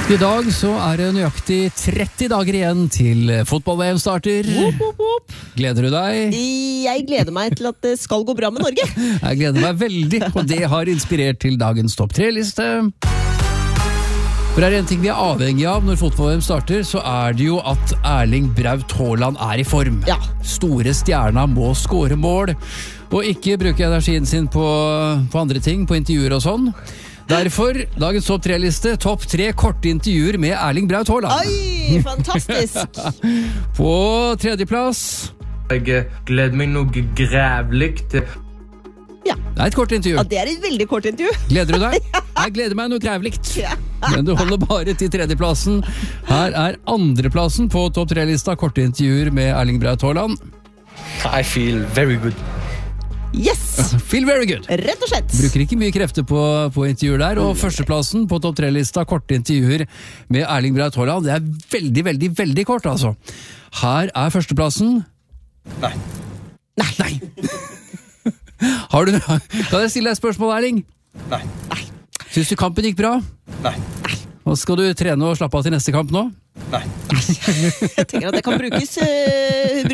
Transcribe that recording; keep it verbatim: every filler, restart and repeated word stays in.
I dag så er det nøyaktig tretti dager igjen til fotball-V M starter. Whoop, whoop, whoop. Gleder du deg? Jeg gleder meg til at det skal gå bra med Norge. Jeg gleder meg veldig, og det har inspirert til dagens topp tre-liste. For er det en ting vi er avhengig av når fotball-V M starter, så er det jo at Erling Braut Haaland er i form. Ja. Store stjerna må score mål, og ikke bruke energien sin på, på andre ting, på intervjuer og sånn. Derfor, dagens topp tre-liste, topp tre korte intervjuer med Erling Braut Haaland. Oi, fantastisk. På tredjeplass. Jeg gleder meg noe grævlig til. Ja. Det er et kort intervju. Ja, det er et veldig kort intervju. Gleder du deg? Jeg gleder meg noe grævlikt. Ja. Men du holder bare til tredjeplassen. Her er andreplassen på topp tre-lista korte intervjuer med Erling Braut Haaland. I feel very good. Yes, Feel very good. rett og slett. Bruker ikke mye krefter på, på intervjuer der, og førsteplassen på topp tre-lista korte intervjuer med Erling Braut Haaland, det er veldig, veldig, veldig kort, altså. Her er førsteplassen. Nei. Nei, nei. Har du, kan jeg stille deg et spørsmål, Erling? Nei. Syns du kampen gikk bra? Nei. Og skal du trene og slappe av til neste kamp nå? Nei. Jeg tenker at det kan brukes... eh,